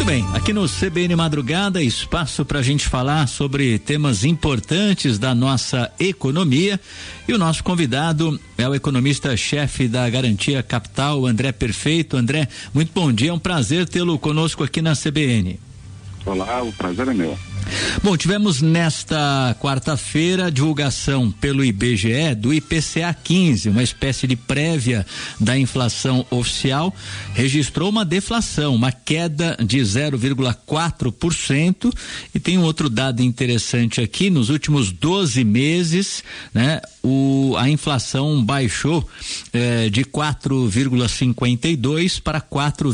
Muito bem, aqui no CBN Madrugada, espaço para a gente falar sobre temas importantes da nossa economia, e o nosso convidado é o economista-chefe da Garantia Capital, André Perfeito. André, muito bom dia, é um prazer tê-lo conosco aqui na CBN. Olá, o prazer é meu. Bom, tivemos nesta quarta-feira a divulgação pelo IBGE do IPCA 15, uma espécie de prévia da inflação oficial, registrou uma deflação, uma queda de 0,4%, e tem um outro dado interessante aqui: nos últimos 12 meses, né, a inflação baixou de 4,52% para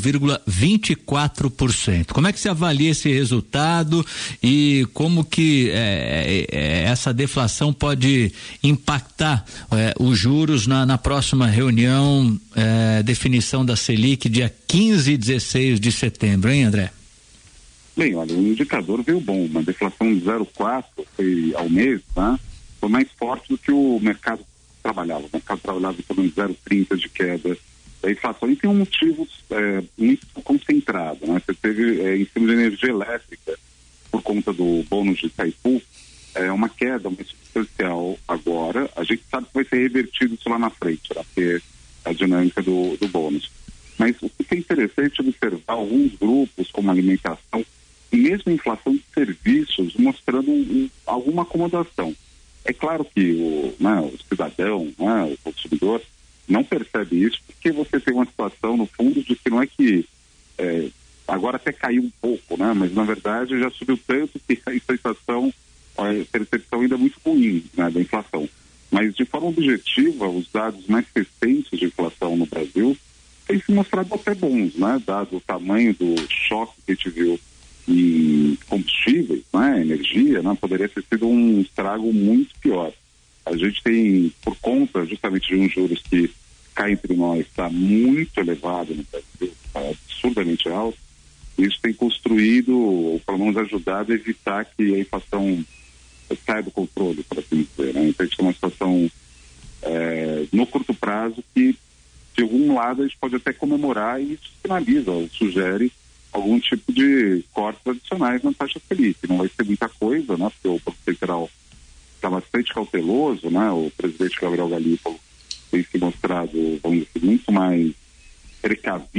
4,24%. Como é que se avalia esse resultado e como que essa deflação pode impactar os juros na próxima reunião, definição da Selic, dia 15 e 16 de setembro, hein, André? Bem, olha, o indicador veio bom, uma deflação de 0,4 ao mês, tá? Foi mais forte do que o mercado trabalhava. O mercado trabalhava em torno de 0,30 de queda da inflação, e tem um motivo muito concentrado, né? Você teve em cima de energia elétrica, por conta do bônus de Itaipu, uma queda muito substancial agora. A gente sabe que vai ser revertido isso lá na frente, né? Porque a dinâmica do bônus. Mas o que é interessante é observar alguns grupos, como alimentação, e mesmo a inflação de serviços, mostrando alguma acomodação. É claro que o cidadão, né, o consumidor, não percebe isso, porque você tem uma situação, no fundo, de que não é que agora até caiu um pouco, né? Mas na verdade já subiu tanto que a percepção ainda é muito ruim, né, da inflação. Mas de forma objetiva, os dados mais recentes de inflação no Brasil têm se mostrado até bons, né? Dado o tamanho do choque que a gente viu em combustíveis, né, energia, né, poderia ter sido um estrago muito pior. A gente tem, por conta justamente de uns juros que cá entre nós está muito elevado no Brasil, absurdamente alto. Isso tem construído, ou pelo menos ajudado a evitar que a inflação saia do controle, por assim dizer, né? Então a gente tem uma situação no curto prazo que, de algum lado, a gente pode até comemorar, e isso sinaliza, ou sugere algum tipo de cortes adicionais na taxa Selic. Não vai ser muita coisa, né? Porque o Banco Central está bastante cauteloso, né? O presidente Gabriel Galípolo tem se mostrado, vamos dizer, muito mais precavido